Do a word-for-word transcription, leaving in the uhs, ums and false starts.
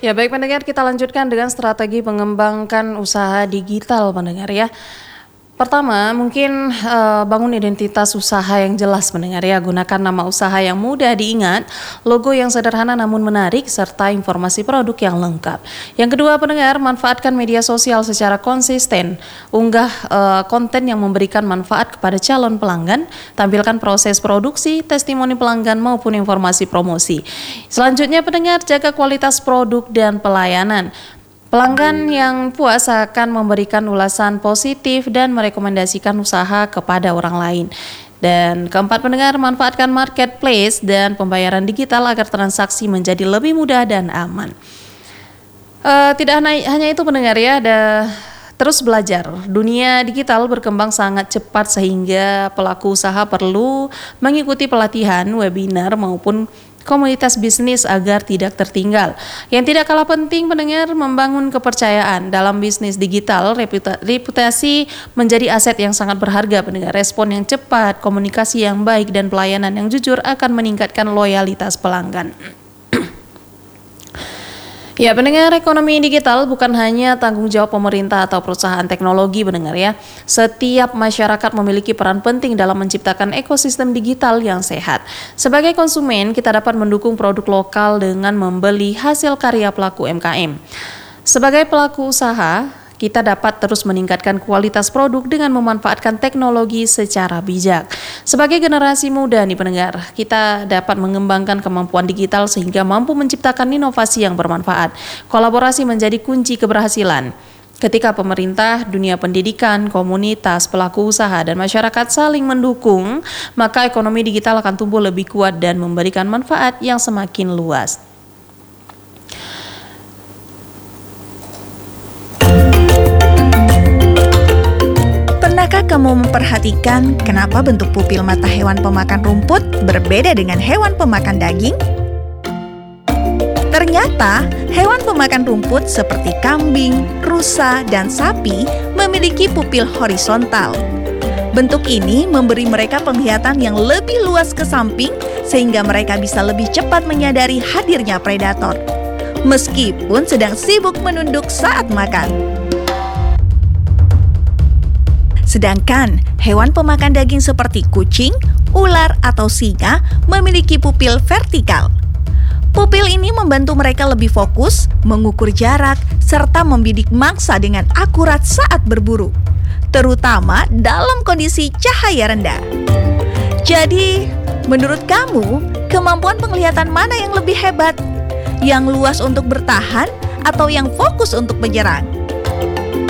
Ya baik pendengar, kita lanjutkan dengan strategi mengembangkan usaha digital pendengar ya. Pertama, mungkin eh, bangun identitas usaha yang jelas pendengar ya. Gunakan nama usaha yang mudah diingat, logo yang sederhana namun menarik, serta informasi produk yang lengkap. Yang kedua pendengar, manfaatkan media sosial secara konsisten. Unggah eh, konten yang memberikan manfaat kepada calon pelanggan, tampilkan proses produksi, testimoni pelanggan maupun informasi promosi. Selanjutnya pendengar, jaga kualitas produk dan pelayanan. Pelanggan yang puas akan memberikan ulasan positif dan merekomendasikan usaha kepada orang lain. Dan keempat pendengar, manfaatkan marketplace dan pembayaran digital agar transaksi menjadi lebih mudah dan aman. Uh, tidak hanya itu pendengar ya, ada terus belajar. Dunia digital berkembang sangat cepat sehingga pelaku usaha perlu mengikuti pelatihan, webinar maupun komunitas bisnis agar tidak tertinggal. Yang tidak kalah penting pendengar, membangun kepercayaan dalam bisnis digital. Reputa- reputasi menjadi aset yang sangat berharga pendengar. Respon yang cepat, komunikasi yang baik dan pelayanan yang jujur akan meningkatkan loyalitas pelanggan. Ya pendengar, ekonomi digital bukan hanya tanggung jawab pemerintah atau perusahaan teknologi pendengar ya. Setiap masyarakat memiliki peran penting dalam menciptakan ekosistem digital yang sehat. Sebagai konsumen, kita dapat mendukung produk lokal dengan membeli hasil karya pelaku M K M. Sebagai pelaku usaha, kita dapat terus meningkatkan kualitas produk dengan memanfaatkan teknologi secara bijak. Sebagai generasi muda nih pendengar, kita dapat mengembangkan kemampuan digital sehingga mampu menciptakan inovasi yang bermanfaat. Kolaborasi menjadi kunci keberhasilan. Ketika pemerintah, dunia pendidikan, komunitas, pelaku usaha, dan masyarakat saling mendukung, maka ekonomi digital akan tumbuh lebih kuat dan memberikan manfaat yang semakin luas. Pernahkah kamu memperhatikan kenapa bentuk pupil mata hewan pemakan rumput berbeda dengan hewan pemakan daging? Ternyata, hewan pemakan rumput seperti kambing, rusa, dan sapi memiliki pupil horizontal. Bentuk ini memberi mereka penglihatan yang lebih luas ke samping sehingga mereka bisa lebih cepat menyadari hadirnya predator, meskipun sedang sibuk menunduk saat makan. Sedangkan hewan pemakan daging seperti kucing, ular, atau singa memiliki pupil vertikal. Pupil ini membantu mereka lebih fokus, mengukur jarak, serta membidik mangsa dengan akurat saat berburu, terutama dalam kondisi cahaya rendah. Jadi, menurut kamu, kemampuan penglihatan mana yang lebih hebat? Yang luas untuk bertahan atau yang fokus untuk menyerang?